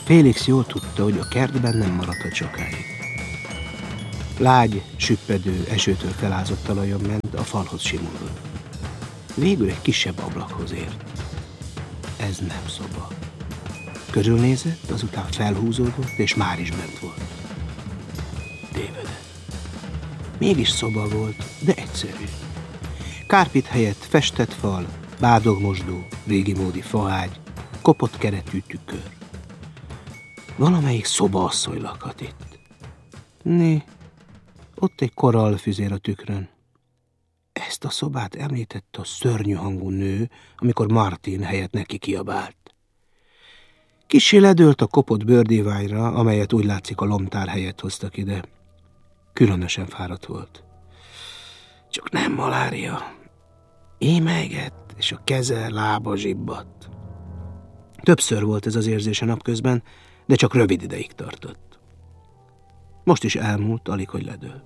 Félix jól tudta, hogy a kertben nem maradhat sokáig. Lágy, süppedő, esőtől felázott talajon ment, a falhoz simulva. Végül egy kisebb ablakhoz ért. Ez nem szoba. Körülnézett, azután felhúzódott, és már is bent volt. Tévedett. Mégis szoba volt, de egyszerű. Kárpit helyett festett fal, bádogmosdó, régimódi faágy, kopott keretű tükör. Valamelyik szobaasszony lakhat itt. Né, ott egy korallfüzér a tükrön. Ezt a szobát említette a szörnyű hangú nő, amikor Martin helyett neki kiabált. Kissé ledőlt a kopott bőrdíványra, amelyet úgy látszik a lomtár helyett hoztak ide. Különösen fáradt volt. Csak nem malária. Émelygett, és a keze, lába zsibbadt. Többször volt ez az érzése napközben, de csak rövid ideig tartott. Most is elmúlt, alig, hogy ledőlt.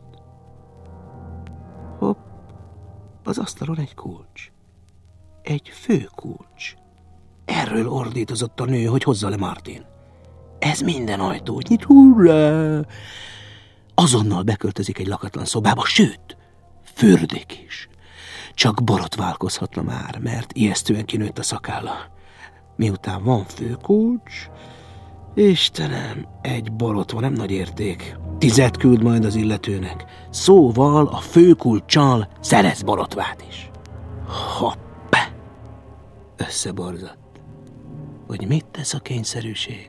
Hopp, az asztalon egy kulcs. Egy főkulcs. Erről ordítozott a nő, hogy hozza le Martin. Ez minden ajtót nyit, hurrá! Azonnal beköltözik egy lakatlan szobába, sőt, fürdik is. Csak borotválkozhatna már, mert ijesztően kinőtt a szakálla. Miután van főkulcs, Istenem, egy borotva nem nagy érték. 10 küld majd az illetőnek. Szóval a főkulccsal szerez borotvát is. Hopp! Összeborzadt. Hogy mit tesz a kényszerűség?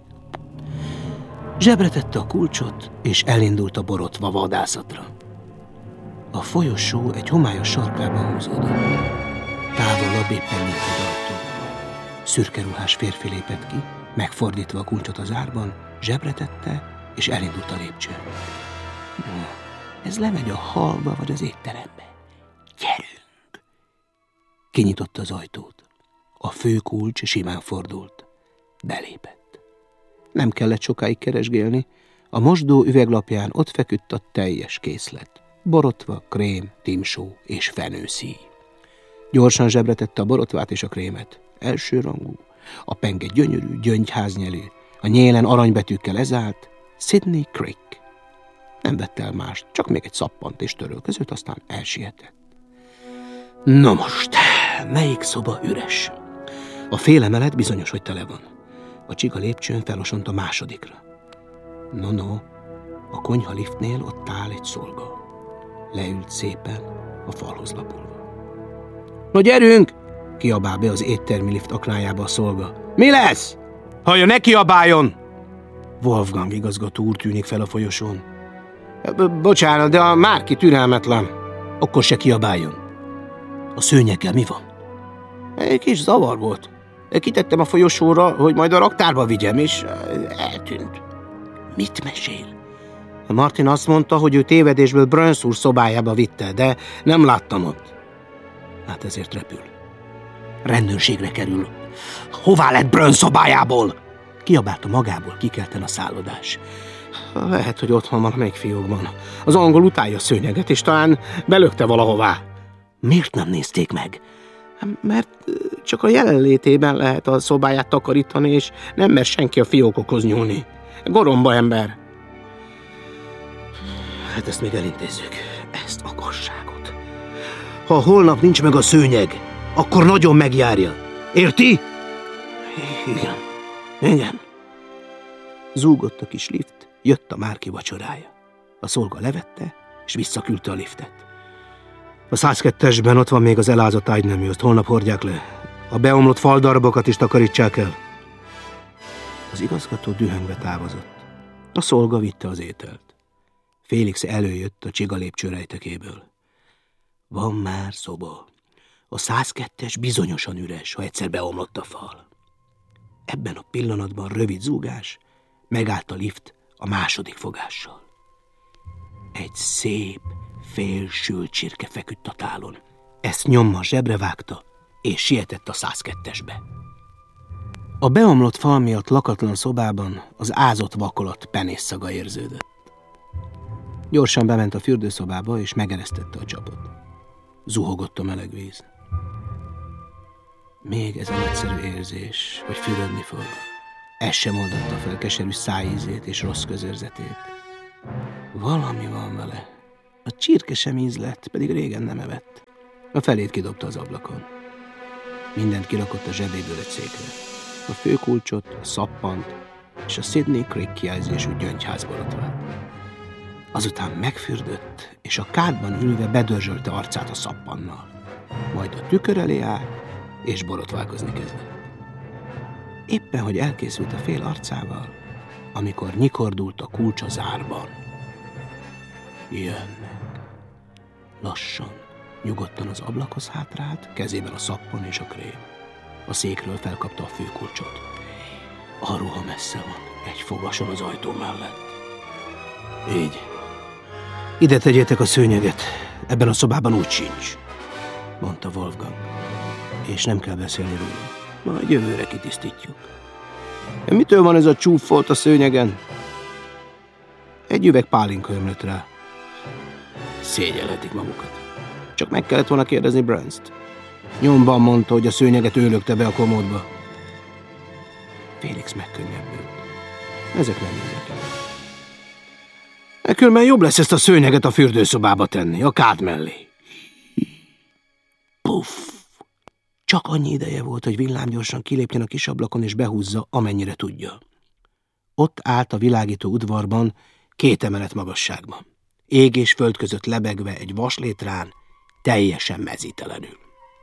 Zsebre tette a kulcsot, és elindult a borotva vadászatra. A folyosó egy homályos sarkába húzódott. Távolabb éppen nyílt az ajtó. Szürke ruhás férfi lépett ki, megfordítva a kulcsot az árban, zsebre tette, és elindult a lépcsőn. Ez lemegy a hallba vagy az étterembe. Gyerünk! Kinyitotta az ajtót. A főkulcs simán fordult. Belépett. Nem kellett sokáig keresgélni, a mosdó üveglapján ott feküdt a teljes készlet. Borotva, krém, timsó és fenőszíj. Gyorsan zsebre tette a borotvát és a krémet. Elsőrangú, a penge gyönyörű, gyöngyháznyelű, a nyélen aranybetűkkel lezárt Sydney Creek. Nem vett el mást, csak még egy szappant és törölközőt, aztán elsietett. No most, melyik szoba üres? A félemelet bizonyos, hogy tele van. A csiga lépcsőn felosont a másodikra. No, a konyha liftnél ott áll egy szolga. Leült szépen, a falhoz lapulva. No gyerünk! Kiabál be az éttermi lift aknájába a szolga. Mi lesz? Hallja, ne kiabáljon! Wolfgang igazgató úr tűnik fel a folyosón. Bocsánat, de a Márki türelmetlen. Akkor se kiabáljon. A szőnyeggel mi van? Egy kis zavar volt. Kitettem a folyosóra, hogy majd a raktárba vigyem, és eltűnt. Mit mesél? Martin azt mondta, hogy ő tévedésből Burns úr szobájába vitte, de nem láttam ott. Hát ezért repül. Rendőrségre kerül. Hová lett Burns szobájából? Kiabálta magából kikelten a szállodás. Lehet, hogy otthon van, melyik fiókban. Az angol utálja a szőnyeget, és talán belökte valahová. Miért nem nézték meg? Mert csak a jelenlétében lehet a szobáját takarítani, és nem mer senki a fiókokhoz nyúlni. Goromba ember. Hát ezt még elintézzük. Ezt a gazságot. Ha holnap nincs meg a szőnyeg, akkor nagyon megjárja. Érti? Igen. Zúgott a kis lift, jött a Márki vacsorája. A szolga levette, és visszaküldte a liftet. A 102-esben ott van még az elázott ágynemű, azt holnap hordják le. A beomlott faldarabokat is takarítsák el. Az igazgató dühöngve távozott. A szolga vitte az ételt. Félix előjött a csiga lépcső rejtekéből. Van már szoba. A 102-es bizonyosan üres, ha egyszer beomlott a fal. Ebben a pillanatban rövid zúgás, megállt a lift a második fogással. Egy szép, félsült csirke feküdt a tálon. Ezt nyomma zsebre vágta, és sietett a 102-esbe. A beomlott fal miatt lakatlan szobában az ázott vakolat penésszaga érződött. Gyorsan bement a fürdőszobába, és megeresztette a csapot. Zuhogott a meleg víz. Még ez a nagyszerű érzés, hogy fürödni fog. Ez sem oldotta fel keserű szájízét és rossz közérzetét. Valami van vele. A csirke sem ízlett, pedig régen nem evett. A felét kidobta az ablakon. Mindent kirakott a zsebéből egy székre. A főkulcsot, a szappant és a Sydney Creek kijelzésű gyöngyházborotvát. Azután megfürdött, és a kádban ülve bedörzsölte arcát a szappannal. Majd a tükör elé állt, és borotválkozni kezdett. Éppen, hogy elkészült a fél arcával, amikor nyikordult a kulcs a zárban. Jönnek. Lassan, nyugodtan az ablakhoz hátrált, kezében a szappan és a krém. A székről felkapta a főkulcsot. A ruha messze van, egy fogason az ajtó mellett. Így. Ide tegyétek a szőnyeget, ebben a szobában úgy sincs, mondta Wolfgang. És nem kell beszélni róla, majd jövőre kitisztítjuk. Mitől van ez a csúfolt a szőnyegen? Egy üveg pálinka ömlött rá. Szégyelhetik magukat. Csak meg kellett volna kérdezni Brance-t. Nyomban mondta, hogy a szőnyeget ő lökte be a komódba. Félix megkönnyebbült. Ezek nem mindenki. Különben jobb lesz ezt a szőnyeget a fürdőszobába tenni, a kád mellé. Puff! Csak annyi ideje volt, hogy villámgyorsan kilépjen a kis ablakon és behúzza, amennyire tudja. Ott állt a világító udvarban, 2 emelet magasságban. Ég és föld között lebegve egy vaslétrán, teljesen mezítelenül.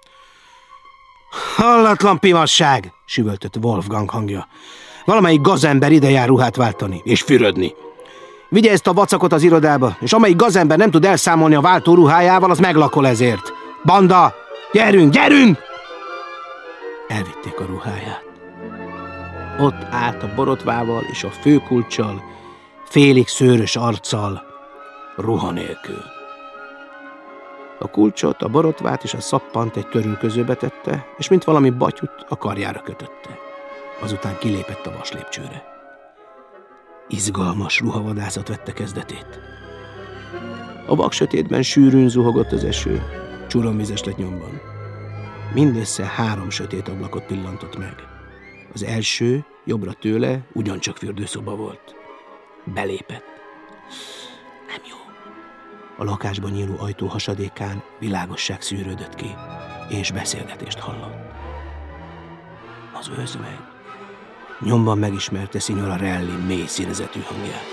Hallatlan pimasság! Süvöltött Wolfgang hangja. Valamelyik gazember ide jár ruhát váltani és fürödni. Vigye ezt a vacakot az irodába, és amelyik gazember nem tud elszámolni a váltó ruhájával, az meglakol ezért. Banda! Gyerünk, gyerünk! Elvitték a ruháját. Ott állt a borotvával és a főkulccsal, félig szőrös arccal, ruha nélkül. A kulcsot, a borotvát és a szappant egy törülközőbe tette, és mint valami batyut a karjára kötötte. Azután kilépett a vaslépcsőre. Izgalmas ruhavadászat vette kezdetét. A vaksötétben sűrűn zuhogott az eső, csuromvizes lett nyomban. Mindössze 3 sötét ablakot pillantott meg. Az első, jobbra tőle, ugyancsak fürdőszoba volt. Belépett. Nem jó. A lakásban nyíló ajtó hasadékán világosság szűrődött ki, és beszélgetést hallott. Az özvegy. Nyomban megismerte Signora Relli mély színezetű hangját.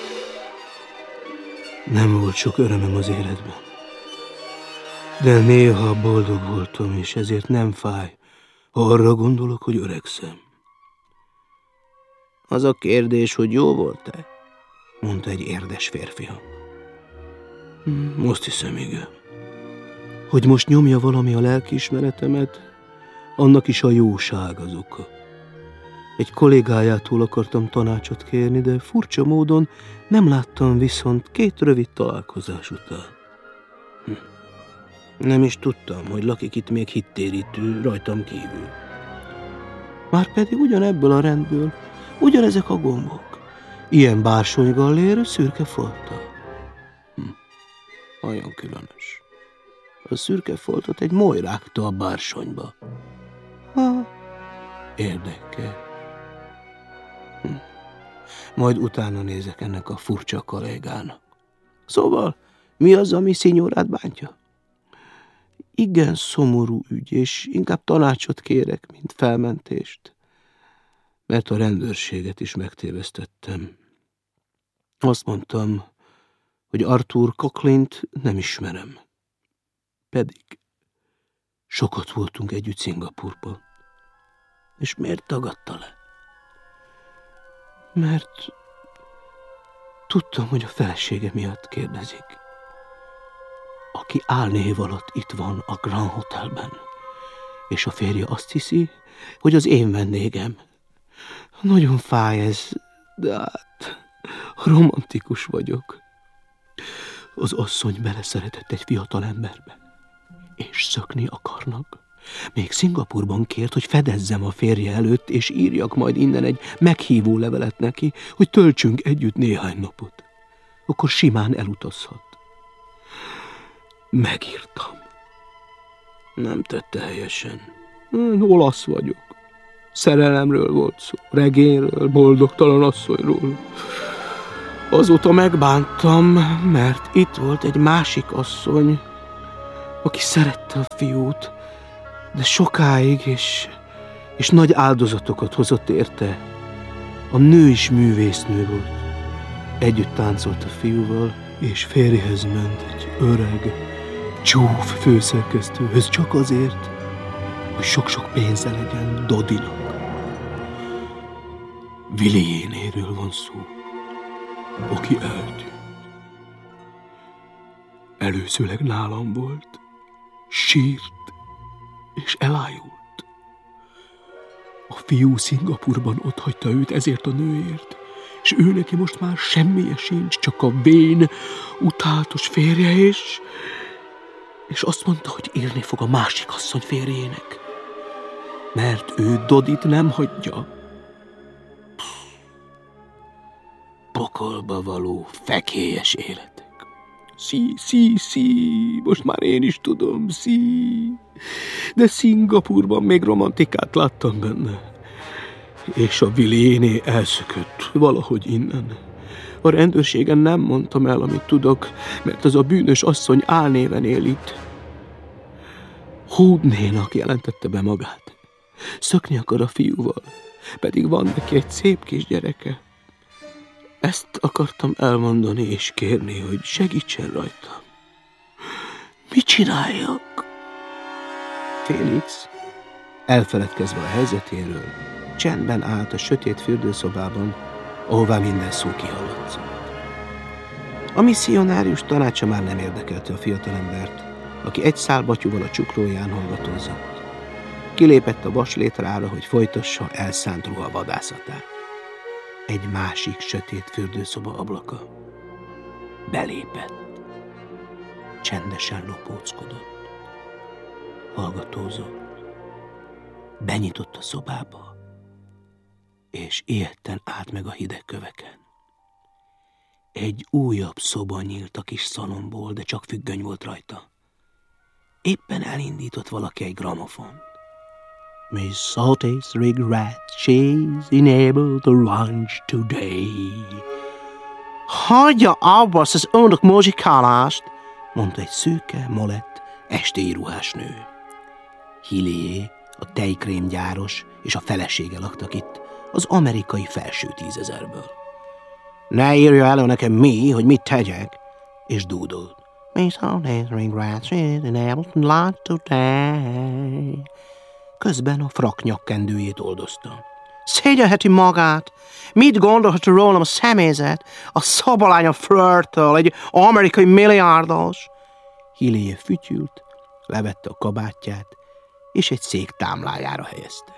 Nem volt sok örömöm az életben, de néha boldog voltam, és ezért nem fáj, ha arra gondolok, hogy öregszem. Az a kérdés, hogy jó volt-e? Mondta egy érdes férfi hang. Azt hiszem, igen. Hogy most nyomja valami a lelkiismeretemet, annak is a jóság az oka. Egy kollégájától akartam tanácsot kérni, de furcsa módon nem láttam viszont 2 rövid találkozás után. Nem is tudtam, hogy lakik itt még hittérítő rajtam kívül. Márpedig ugyanebből a rendből, ugyanezek a gombok. Ilyen bársonygallér, szürke folttal. Olyan különös. A szürke foltot egy moly rágta a bársonyba. Érdekel. Majd utána nézek ennek a furcsa kollégának. Szóval, mi az, ami Signorát bántja? Igen szomorú ügy, és inkább tanácsot kérek, mint felmentést. Mert a rendőrséget is megtévesztettem. Azt mondtam, hogy Arthur Cochlint nem ismerem. Pedig sokat voltunk együtt Szingapúrban. És miért tagadta le? Mert tudtam, hogy a felesége miatt kérdezik. Aki álnév alatt itt van a Grand Hotelben, és a férje azt hiszi, hogy az én vendégem. Nagyon fáj ez, de hát romantikus vagyok. Az asszony beleszeretett egy fiatal emberbe, és szökni akarnak. Még Szingapúrban kért, hogy fedezzem a férje előtt, és írjak majd innen egy meghívó levelet neki, hogy töltsünk együtt néhány napot. Akkor simán elutazhat. Megírtam. Nem tette helyesen. Olasz vagyok. Szerelemről volt szó, regényről, boldogtalan asszonyról. Azóta megbántam, mert itt volt egy másik asszony, aki szerette a fiút, de sokáig és nagy áldozatokat hozott érte. A nő is művésznő volt. Együtt táncolt a fiúval, és férjhez ment egy öreg, csúf főszerkesztőhöz csak azért, hogy sok-sok pénze legyen Dodinak. Willie-énéről van szó, aki eltűnt. Előzőleg nálam volt, sírt és elájult. A fiú Szingapurban otthagyta őt ezért a nőért, és ő neki most már semmije sincs, csak a vén, utálatos férje és azt mondta, hogy írni fog a másik asszony férjének, mert ő Dodit nem hagyja. Pokolba való fekélyes életek. Szí, most már én is tudom, de Szingapurban még romantikát láttam benne. És a Willie-éné elszökött valahogy innen. A rendőrségen nem mondtam el, amit tudok, mert az a bűnös asszony álnéven él itt. Hódnénak jelentette be magát. Szökni akar a fiúval, pedig van neki egy szép kis gyereke. Ezt akartam elmondani és kérni, hogy segítsen rajta. Mit csináljak? Félix, elfeledkezve a helyzetéről, csendben állt a sötét fürdőszobában, ahová minden szó kihallatszott. A misszionárius tanácsa már nem érdekelte a fiatalembert, aki egy szál batyúval a csuklóján hallgatózott. Kilépett a vaslétrára, hogy folytassa elszánt ruha vadászatát. Egy másik sötét fürdőszoba ablaka. Belépett. Csendesen lopóckodott. Hallgatózott. Benyitott a szobába, és ilyetten állt meg a hideg köveken. Egy újabb szoba nyílt a kis szalomból, de csak függöny volt rajta. Éppen elindított valaki egy gramofont. Miss Salty's regrets she's unable to lunch today. Hagyja abba az önök muzsikálást, mondta egy szőke, molett, estéi ruhás nő. Hillié, a tejkrémgyáros és a felesége laktak itt, az amerikai felső 10 000-ből. Ne írja elő nekem hogy mit tegyek, és dúdolt. Miss Salty's regrets she's unable to lunch today. Közben a frak nyakkendőjét oldozta. Szégyelheti magát! Mit gondolhat rólam a személyzet? A szobalány a flörtöl, egy amerikai milliárdos! Hillié fütyült, levette a kabátját, és egy szék támlájára helyezte.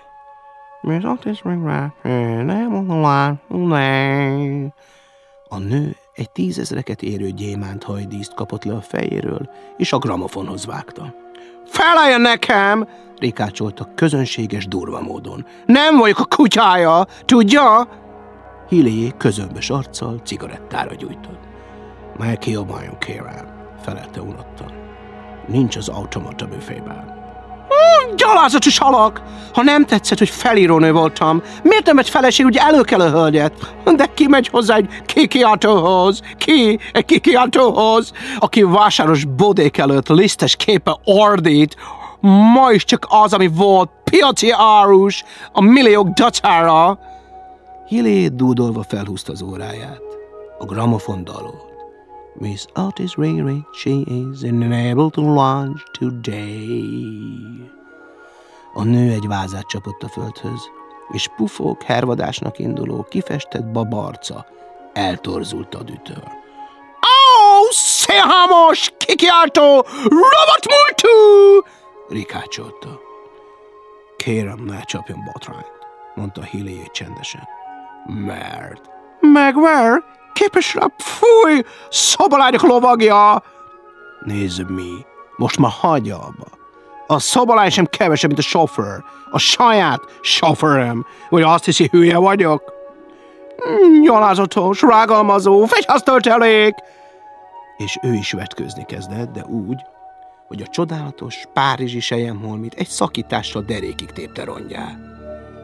A nő egy 10 000-eket érő gyémánt hajdíszt kapott le a fejéről, és a gramofonhoz vágta. Feleljen nekem! Rikácsolta közönséges, durva módon. Nem vagyok a kutyája, tudja? Hillié közömbös arccal cigarettára gyújtott. Már kiabáljon, kérem, felelte unottan. Nincs az automata büfében. Gyalázatos alak! Ha nem tetszett, hogy felírónő voltam, miért nem egy feleség, hogy elő kell a hölgyet? De ki megy hozzá egy kikiáltóhoz? Egy kikiáltóhoz, aki vásáros bodék előtt lisztes képe ordít, ma is csak az, ami volt, piaci árus, a milliók dacára. Hillié dúdolva felhúzta az óráját. A gramofon dalolt. Miss Otis Ring, she is unable to launch today. A nő egy vázát csapott a földhöz, és pufók hervadásnak induló, kifestett babarca eltorzult a dütől. Ó, szélhámos, kikiáltó, robotmúltú! Rikácsolta. Kérem, ne csapjon botrányt, mondta Hillié csendesen. Mert? Megver? Képes rá, fúj, szobalányok lovagja! Nézd mi, most már hagyja abba. A szobalány sem kevesebb, mint a sofőr. A saját sofőröm. Vagy azt hiszi, hülye vagyok? Gyalázatos, rágalmazó, fegyháztöltelék! És ő is vetkőzni kezdett, de úgy, hogy a csodálatos párizsi selyemholmit egy szakítással derékig tépte rongyá.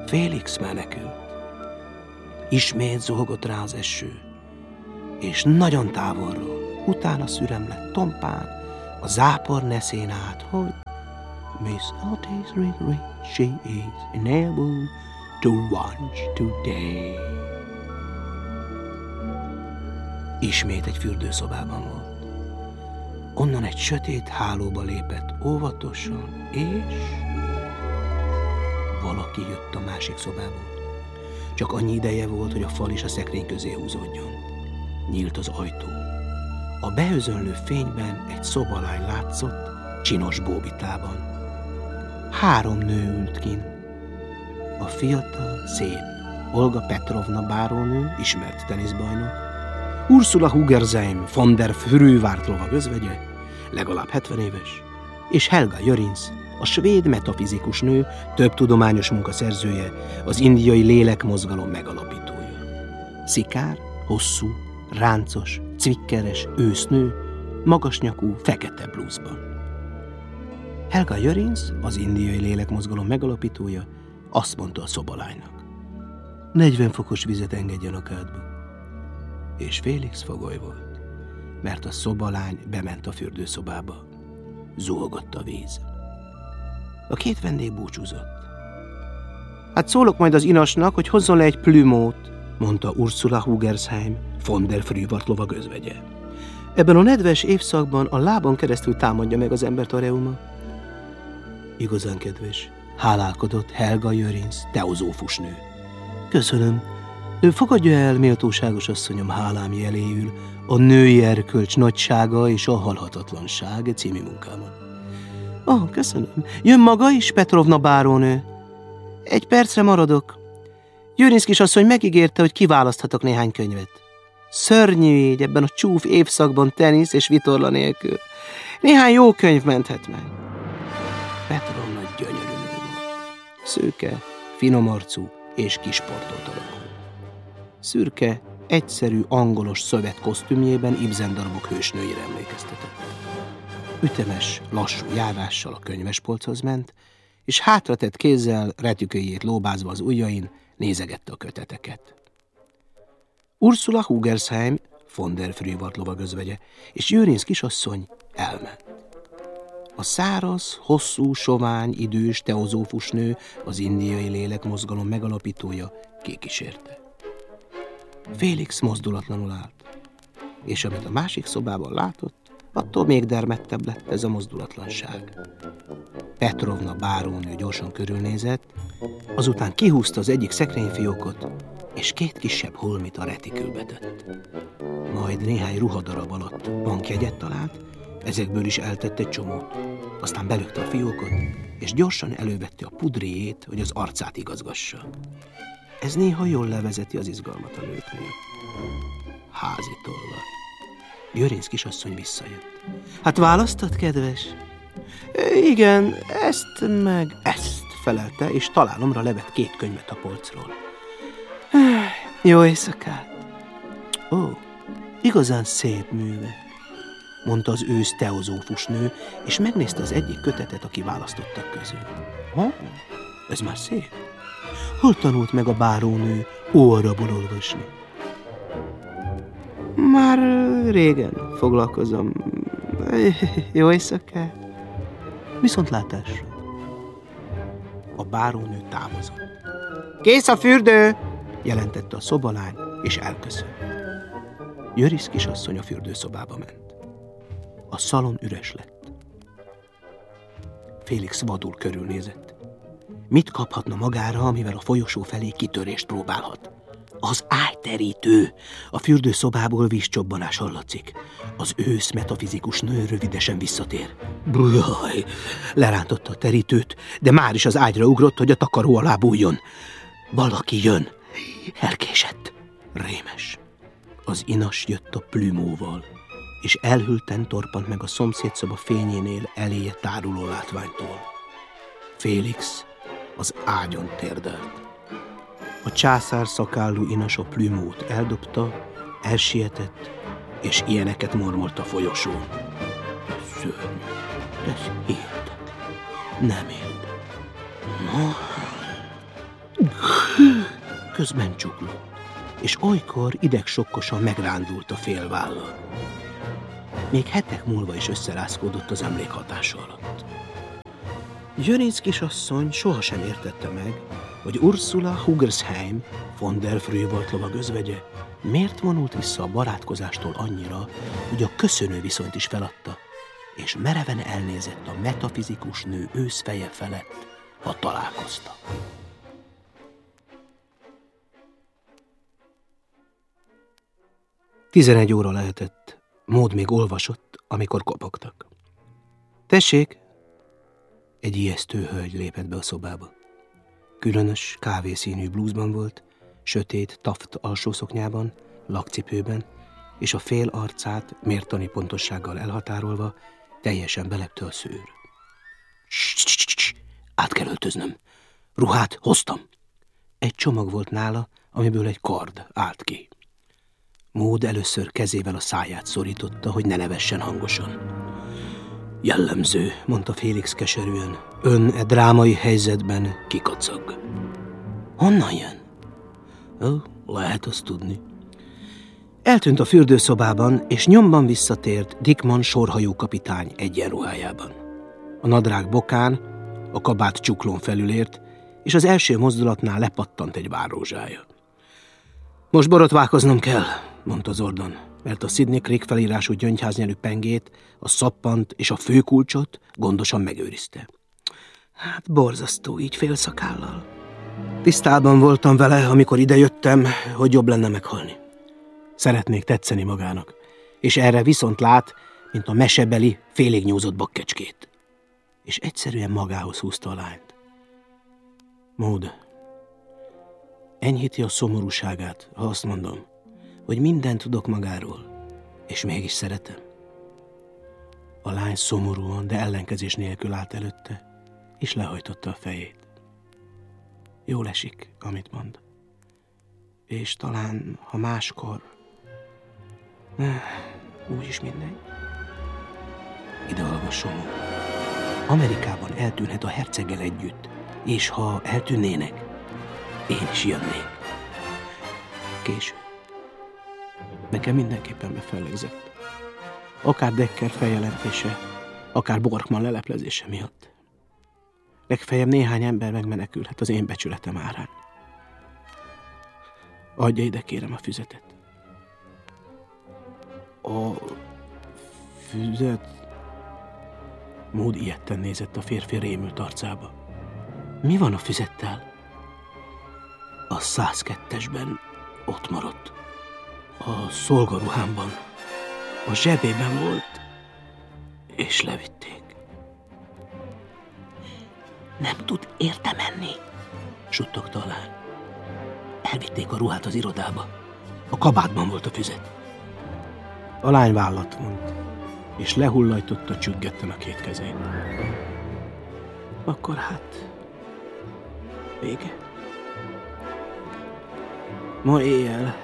Félix menekült. Ismét zuhogott rá az eső, és nagyon távolról, utána szüremlett tompán, a zápor neszén át, hogy Miss Otis Ring, she is unable to watch today. Ismét egy fürdőszobában volt. Onnan egy sötét hálóba lépett óvatosan, és valaki jött a másik szobából. Csak annyi ideje volt, hogy a fal és a szekrény közé húzódjon. Nyílt az ajtó. A beözönlő fényben egy szobalány látszott, csinos bóbitában. 3 nő ült kint. A fiatal, szép Olga Petrovna bárónő, ismert teniszbajnok, Ursula Hugersheim, von der Frühwart lovagözvegye, legalább 70 éves, és Helga Jörinc, a svéd metafizikus nő, több tudományos munka szerzője, az indiai lélekmozgalom megalapítója. Szikár, hosszú, ráncos, cvikkeres ősznő, magasnyakú, fekete blúzban. Helga Jörinc, az indiai lélekmozgalom megalapítója, azt mondta a szobalánynak: 40 fokos vizet engedj a nakádba. És Félix fogoly volt, mert a szobalány bement a fürdőszobába. Zuhogott a víz. A 2 vendég búcsúzott. Hát szólok majd az inasnak, hogy hozzon le egy plümót, mondta Ursula Hugersheim, von der Frühwart lovagözvegye. Ebben a nedves évszakban a lábon keresztül támadja meg az embert a reuma. Igazán kedves, hálálkodott Helga Jörinc, teozófusnő. Köszönöm. Fogadja el, méltóságos asszonyom, hálám jeléül a női erkölcs nagysága és a halhatatlanság című munkámat. Köszönöm. Jön maga is, Petrovna bárónő? 1 percre maradok. Jörinc kisasszony megígérte, hogy kiválaszthatok néhány könyvet. Szörnyű így ebben a csúf évszakban tenisz és vitorla nélkül. Néhány jó könyv menthet meg. Petrovna gyönyörű nő volt. Szőke, finomarcú és kisportolt alakú. Szürke, egyszerű, angolos szövet kosztümjében Ibsen darabok hősnőire emlékeztetett. Ütemes, lassú járással a könyvespolchoz ment, és hátratett kézzel, retüköjét lóbázva az ujjain, nézegette a köteteket. Ursula Hugersheim, von der Frühwart lovagözvegye, és Jörinc kisasszony elment. A száraz, hosszú, sovány, idős teozófusnő, az indiai lélekmozgalom megalapítója kikísérte. Félix mozdulatlanul állt, és amit a másik szobában látott, attól még dermedtebb lett ez a mozdulatlanság. Petrovna bárónő gyorsan körülnézett, azután kihúzta az egyik szekrényfiókot, és 2 kisebb holmit a retikülbe tett. Majd néhány ruhadarab alatt bankjegyet talált, ezekből is eltett egy csomót. Aztán belökte a fiókot, és gyorsan elővette a pudriét, hogy az arcát igazgassa. Ez néha jól levezeti az izgalmat a nőknél. Házi tollal. Jörinc kisasszony visszajött. Hát választott, kedves? Igen, ezt meg ezt, felelte, és találomra levett 2 könyvet a polcról. Jó éjszakát! Igazán szép műve, mondta az ősz teozófusnő, és megnézte az egyik kötetet a kiválasztottak közül. Ez már szép. Hol tanult meg a bárónő óarabul olvasni? Már régen foglalkozom. Jó éjszakát! Viszontlátásra! A bárónő távozott. Kész a fürdő! Jelentette a szobalány, és elköszönt. Jörinc kisasszony a fürdőszobába ment. A szalon üres lett. Félix vadul körülnézett. Mit kaphatna magára, amivel a folyosó felé kitörést próbálhat? Az ágyterítő! A fürdőszobából vízcsobbanás hallatszik. Az ősz metafizikus nő rövidesen visszatér. Bujaj! Lerántotta a terítőt, de már is az ágyra ugrott, hogy a takaró alá bújjon. Valaki jön. Elkésett. Rémes. Az inas jött a plümóval, és elhülten torpant meg a szomszédszoba fényénél eléje táruló látványtól. Félix az ágyon térdelt. A császár szakállú inas a plümót eldobta, elsietett, és ilyeneket mormolt a folyosón. Szörnyű, ez hihetetlen. Nem élt. közben csuklott, és olykor idegsokkosan megrándult a félvállal. Még hetek múlva is összerázkódott az emlékhatása alatt. Jörinc kisasszony sohasem értette meg, hogy Ursula Hugersheim, von der Frühwald lovag özvegye, miért vonult vissza a barátkozástól annyira, hogy a köszönő viszonyt is feladta, és mereven elnézett a metafizikus nő őszfeje felett, ha találkoztak. Tizenegy óra lehetett. Maud még olvasott, amikor kopogtak. Tessék! Egy ijesztő hölgy lépett be a szobába. Különös, kávészínű blúzban volt, sötét taft alsószoknyában, lakcipőben, és a fél arcát mértani pontossággal elhatárolva teljesen belepte a szőr. Át kell öltöznöm. Ruhát hoztam. Egy csomag volt nála, amiből egy kard állt ki. Maud először kezével a száját szorította, hogy ne nevessen hangosan. Jellemző, mondta Félix keserűen. Ön e drámai helyzetben kikacag. Honnan jön? Lehet azt tudni. Eltűnt a fürdőszobában, és nyomban visszatért Dickman sorhajó kapitány egyenruhájában. A nadrág bokán, a kabát csuklón felülért, és az első mozdulatnál lepattant egy várrózsája. Most borotválkoznom kell, mondta Zordon, mert a Sydney Creek felírású gyöngyháznyelű pengét, a szappant és a főkulcsot gondosan megőrizte. Hát borzasztó így félszakállal. Tisztában voltam vele, amikor idejöttem, hogy jobb lenne meghalni. Szeretnék tetszeni magának, és erre viszont lát, mint a mesebeli, félig nyúzott bakkecskét. És egyszerűen magához húzta a lányt. Maud, enyhíti a szomorúságát, ha azt mondom, hogy mindent tudok magáról, és mégis szeretem. A lány szomorúan, de ellenkezés nélkül állt előtte, és lehajtotta a fejét. Jól esik, amit mond. És talán, ha máskor... úgyis mindegy. Ide hallgasson. Amerikában eltűnhet a herceggel együtt, és ha eltűnnének, én is jönnék. Késő. Nekem mindenképpen befellegzett. Akár Decker feljelentése, akár Borkman leleplezése miatt. Legfeljebb néhány ember megmenekülhet az én becsületem árán. Adja ide, kérem, a füzetet. A füzet... Maud ijedten nézett a férfi rémült arcába. Mi van a füzettel? A 102-esben ott maradt. A szolgaruhámban. A zsebében volt, és levitték. Nem tud érte menni, suttogta a lány. Elvitték a ruhát az irodába. A kabátban volt a füzet. A lány vállat vont, és lehullajtotta csüggetten a két kezét. Akkor hát... vége. Ma éjjel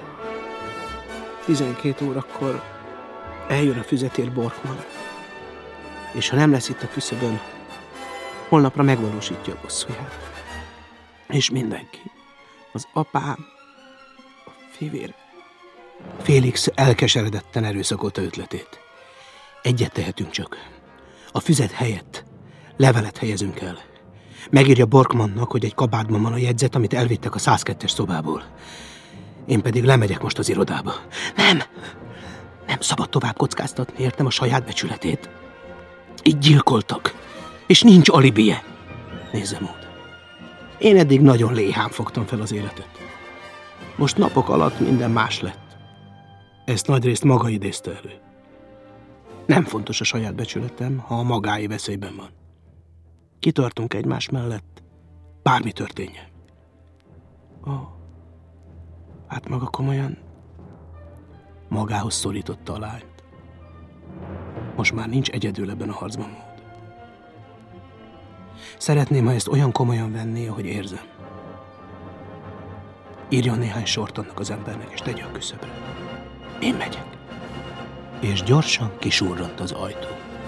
12 órakor eljön a füzetért Borkman, és ha nem lesz itt a küszöbön, holnapra megvalósítja a bosszúját. És mindenki, az apám, a fivér. Félix elkeseredetten erőszakolta ötletét. Egyet tehetünk csak. A füzet helyett levelet helyezünk el. Megírja Borkmannak, hogy egy kabátban van a jegyzet, amit elvittek a 102-es szobából. Én pedig lemegyek most az irodába. Nem szabad tovább kockáztatni, értem, a saját becsületét. Így gyilkoltak, és nincs alibije. Nézze, Maud. Én eddig nagyon léhán fogtam fel az életet. Most napok alatt minden más lett. Ezt nagyrészt maga idézte elő. Nem fontos a saját becsületem, ha a magáé veszélyben van. Kitartunk egymás mellett, bármi történjen. Hát maga komolyan magához szorította a lányt. Most már nincs egyedül ebben a harcban, Maud. Szeretném, ha ezt olyan komolyan venné, ahogy érzem. Írjon néhány sort annak az embernek, és tegye a küszöbre. Én megyek. És gyorsan kisurrant az ajtó.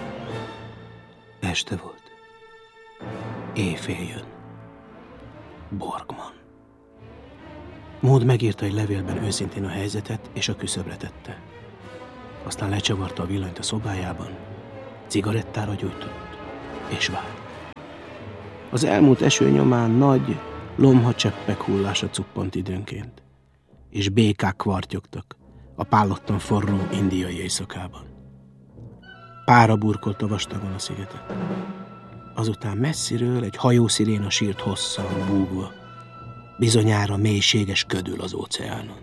Este volt. Éjfél jön. Borkman. Maud megírta egy levélben őszintén a helyzetet, és a küszöbre tette. Aztán lecsavarta a villanyt a szobájában, cigarettára gyújtott, és várt. Az elmúlt eső nyomán nagy, lomhacseppek hullása cuppant időnként, és békák kvartyogtak a pállottan forró indiai éjszakában. Pára burkolta vastagon a szigetet. Azután messziről egy hajósziréna sírt hosszan, búgva, bizonyára mélységes ködül az óceánon.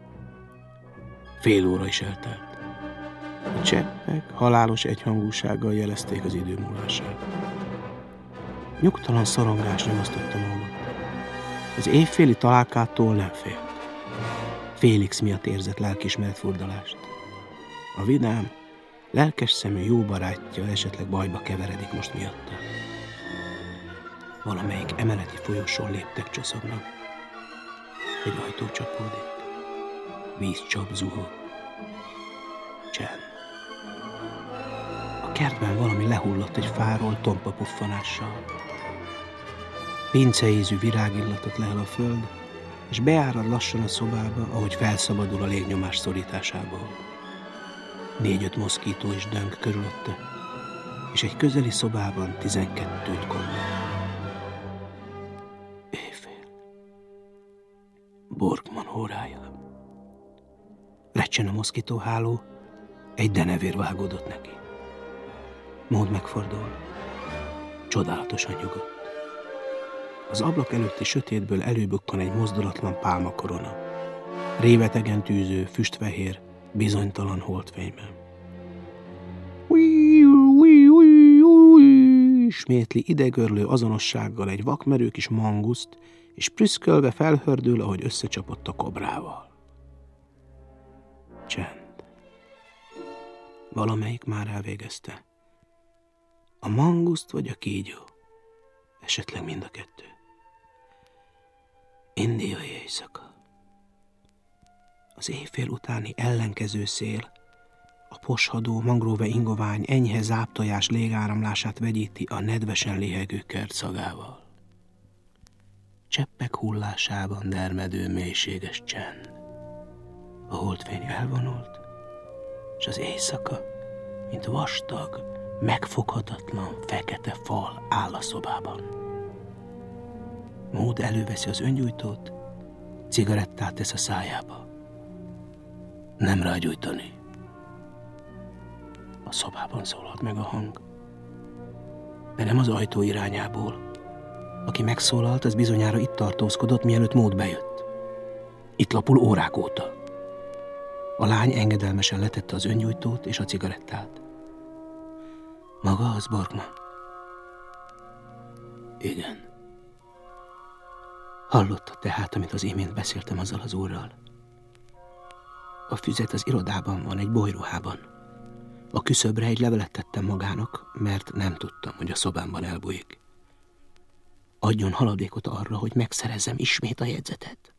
Fél óra is eltelt. A cseppek halálos egyhangúsággal jelezték az idő múlását. Nyugtalan szorongás nyomasztotta Maudot. Az évféli találkától nem félt. Félix miatt érzett lelkiismeret furdalást. A vidám, lelkes szemű jó barátja esetleg bajba keveredik most miatta. Valamelyik emeleti folyosón léptek csoszognak. Egy ajtó csapódik. Vízcsap zuhog. Csend. A kertben valami lehullott egy fáról tompa puffanással. Pinceízű virágillatot lehel a föld, és beárad lassan a szobába, ahogy felszabadul a légnyomás szorításából. 4-5 moszkító is döng körülötte, és egy közeli szobában 12-t kombol. Éjfél. Borgman órája. Lecsen a moszkitóháló, egy denevér vágódott neki. Maud megfordul. Csodálatosan nyugodt. Az ablak előtti sötétből előbukkan egy mozdulatlan pálmakorona. Révetegen tűző, füstfehér, bizonytalan holdfényben. Ismétli idegörlő azonossággal egy vakmerő kis manguszt, és prüszkölve felhördül, ahogy összecsapott a kobrával. Csend. Valamelyik már elvégezte. A manguszt vagy a kígyó? Esetleg mind a kettő. Indiai éjszaka. Az éjfél utáni ellenkező szél a poshadó, mangrove ingovány enyhe záptojás légáramlását vegyíti a nedvesen léhegő kert szagával. Cseppek hullásában dermedő mélységes csend. A holdfény elvonult, és az éjszaka, mint vastag, megfoghatatlan, fekete fal áll a szobában. Maud előveszi az öngyújtót, cigarettát tesz a szájába. Nem rágyújtani. A szobában szólalt meg a hang. De nem az ajtó irányából. Aki megszólalt, az bizonyára itt tartózkodott, mielőtt Maud bejött. Itt lapul órák óta. A lány engedelmesen letette az öngyújtót és a cigarettát. Maga az Borgman? Igen. Hallotta tehát, amit az imént beszéltem azzal az úrral? A füzet az irodában van, egy bolyruhában. A küszöbre egy levelet tettem magának, mert nem tudtam, hogy a szobámban elbújik. Adjon haladékot arra, hogy megszerezzem ismét a jegyzetet.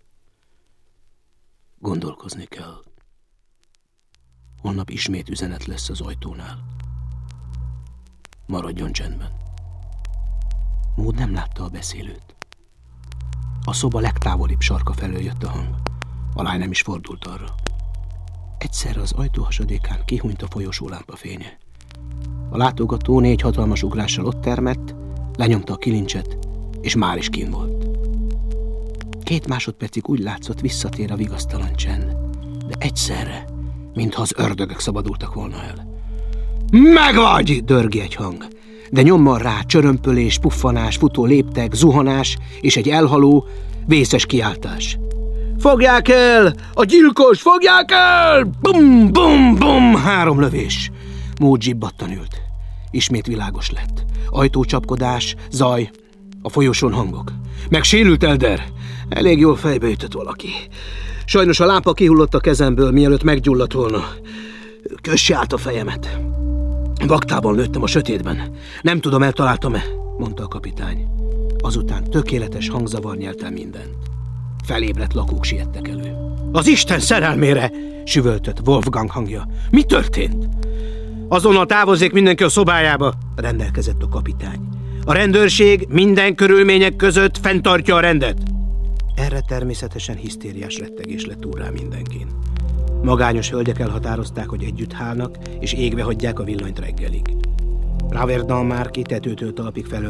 Gondolkozni kell. Holnap ismét üzenet lesz az ajtónál. Maradjon csendben. Maud nem látta a beszélőt. A szoba legtávolibb sarka felől jött a hang. A lány nem is fordult arra. Egyszerre az ajtó hasadékán kihunyt a folyosó lámpafénye. A látogató 4 hatalmas ugrással ott termett, lenyomta a kilincset, és már is kín volt. 2 másodpercig úgy látszott, visszatér a vigasztalan csend, de egyszerre, mintha az ördögök szabadultak volna el. Megvagy! Dörgi egy hang, de nyommal rá csörömpölés, puffanás, futó léptek, zuhanás és egy elhaló, vészes kiáltás. Fogják el! A gyilkos! Fogják el! Bum, bum, bum! 3 lövés. Maud zsibbattan ült. Ismét világos lett. Ajtócsapkodás, zaj, a folyosón hangok. Megsérült Elder? Elég jól fejbe ütött valaki. Sajnos a lámpa kihullott a kezemből, mielőtt meggyulladt volna. Kösse át a fejemet. Vaktában lőttem a sötétben. Nem tudom, eltaláltam-e, mondta a kapitány. Azután tökéletes hangzavar nyelt el mindent. Felébredt lakók siettek elő. Az Isten szerelmére! Süvöltött Wolfgang hangja. Mi történt? Azonnal távozzék mindenki a szobájába, rendelkezett a kapitány. A rendőrség minden körülmények között fenntartja a rendet. Erre természetesen hisztériás rettegés lett úrrá mindenkin. Magányos hölgyek elhatározták, hogy együtt hálnak, és égve hagyják a villanyt reggelig. Raverdan már ki tetőtől talpig felölt